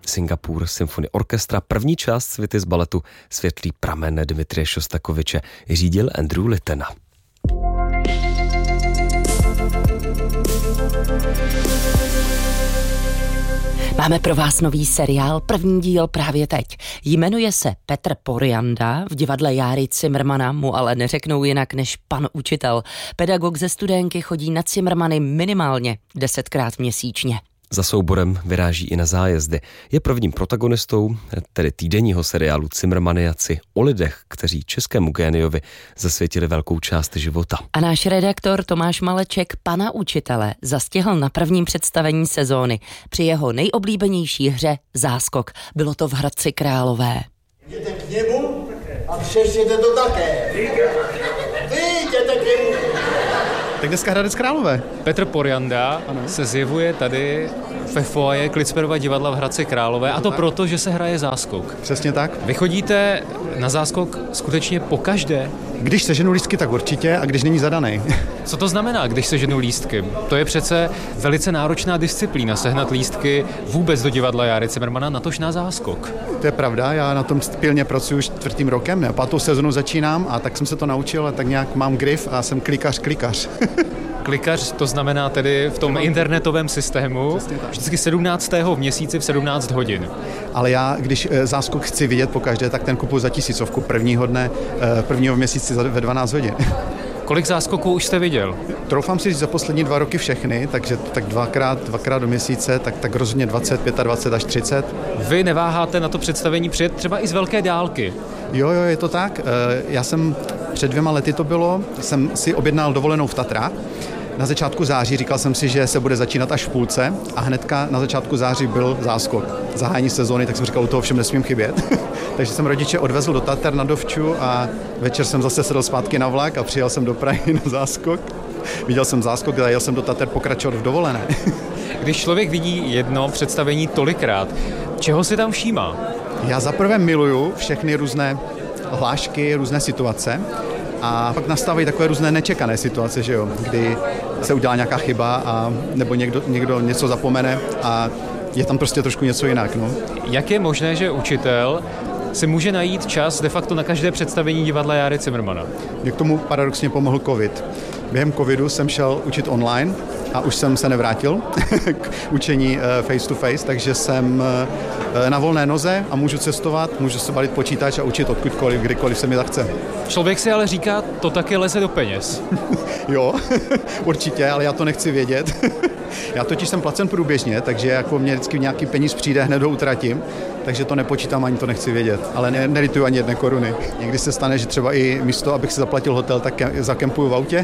Singapore Symphony Orchestra. První část Svity z baletu Světlý pramen Dmitrije Šostakoviče řídil Andrew Littena. Máme pro vás nový seriál, první díl právě teď. Jmenuje se Petr Porjanda, v divadle Járy Cimrmana mu ale neřeknou jinak než pan učitel. Pedagog ze Studénky chodí na Cimrmany minimálně 10krát měsíčně. Za souborem vyráží i na zájezdy. Je prvním protagonistou, tedy týdenního seriálu Cimrmaniaci, o lidech, kteří českému géniovi zasvětili velkou část života. A náš redaktor Tomáš Maleček pana učitele zastihl na prvním představení sezóny při jeho nejoblíbenější hře Záskok. Bylo to v Hradci Králové. Jděte k němu a přeštěte to také. Vy jděte k němu. Tak dneska Hradec Králové. Petr Porjanda se zjevuje tady ve foaje Klitsperova divadla v Hradci Králové, a to proto, že se hraje Záskok. Přesně tak. Vy chodíte na Záskok skutečně pokaždé? Když seženu lístky, tak určitě, a když není zadaný. Co to znamená, když seženu lístky? To je přece velice náročná disciplína, sehnat lístky vůbec do divadla Járy Cimrmana, natož na Záskok. To je pravda, já na tom pilně pracuji 4. rokem, ne? 5. sezonu začínám a tak jsem se to naučil a tak nějak mám grif a jsem klikař. Klikař, to znamená tedy v tom internetovém systému, vždycky 17. v měsíci v 17 hodin. Ale já, když Záskok chci vidět pokaždé, tak ten kupuji za 1000 prvního dne, prvního v měsíci ve 12 hodin. Kolik záskoků už jste viděl? Troufám si říct za poslední 2 roky všechny, takže tak dvakrát do měsíce, tak rozhodně 20, 25 až 30. Vy neváháte na to představení přijet třeba i z velké dálky? Jo, je to tak. Já jsem před 2 lety jsem si objednal dovolenou v Tatrách. Na začátku září říkal jsem si, že se bude začínat až v půlce a hnedka na začátku září byl Záskok. Zahájení sezóny, tak jsem říkal, u toho všem nesmím chybět. Takže jsem rodiče odvezl do Tater na dovču a večer jsem zase sedl zpátky na vlak a přijel jsem do Prahy na Záskok. Viděl jsem Záskok a jel jsem do Tater pokračovat v dovolené. Když člověk vidí jedno představení tolikrát, čeho si tam všímá? Já zaprvé miluju všechny různé hlášky, různé situace. A pak nastávají takové různé nečekané situace, že jo, kdy se udělá nějaká chyba a nebo někdo něco zapomene a je tam prostě trošku něco jinak, no. Jak je možné, že učitel si může najít čas de facto na každé představení divadla Járy Cimrmana? Mě k tomu paradoxně pomohl covid. Během covidu jsem šel učit online a už jsem se nevrátil k učení face to face, takže jsem na volné noze a můžu cestovat, můžu se balit počítač a učit odkudkoliv, kdykoliv se mi zachce. Člověk si ale říká, to taky leze do peněz. Jo, určitě, ale já to nechci vědět. Já totiž jsem placen průběžně, takže jako mě vždycky nějaký peníz přijde, hned ho utratím, takže to nepočítám, ani to nechci vědět. Ale nelituju ani 1 koruny. Někdy se stane, že třeba i místo, abych si zaplatil hotel, tak zakempuju v autě.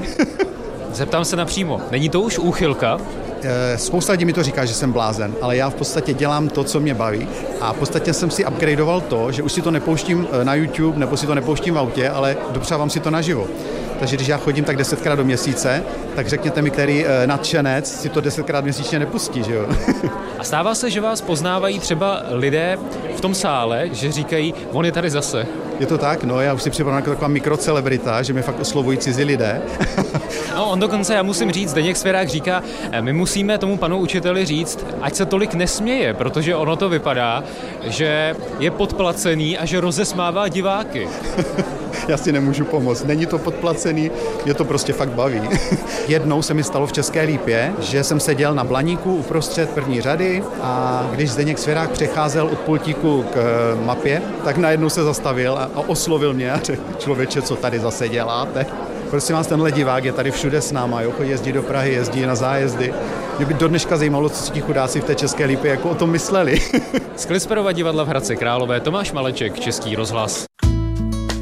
Zeptám se napřímo, není to už úchylka? Spousta lidí mi to říká, že jsem blázen, ale já v podstatě dělám to, co mě baví. A v podstatě jsem si upgradeoval to, že už si to nepouštím na YouTube nebo si to nepouštím v autě, ale dopřávám si to naživo. Takže když já chodím tak 10krát do měsíce, tak řekněte mi, který nadšenec si to 10krát měsíčně nepustí, že jo? A stává se, že vás poznávají třeba lidé v tom sále, že říkají, on je tady zase. Je to tak? No, já už si připadám jako taková mikrocelebrita, že mě fakt oslovují cizí lidé. No, on dokonce, já musím říct, Zdeněk Svěrák říká, my musíme tomu panu učiteli říct, ať se tolik nesměje, protože ono to vypadá, že je podplacený a že rozesmává diváky. Já si nemůžu pomoct. Není to podplacený, je to prostě fakt baví. Jednou se mi stalo v České Lípě, že jsem seděl na blaníku uprostřed první řady a když Zdeněk Svěrák přecházel od pultíku k mapě, tak najednou se zastavil a oslovil mě a řekl, člověče, co tady zase děláte? Prosím vás, tenhle divák je tady všude s náma, jo? Jezdí do Prahy, jezdí na zájezdy. Mě by do dneška zajímalo, co si ti chudáci v té České Lípě jako o tom mysleli. Z Klitsperova divadla v Hradci Králové Tomáš Maleček, Český rozhlas.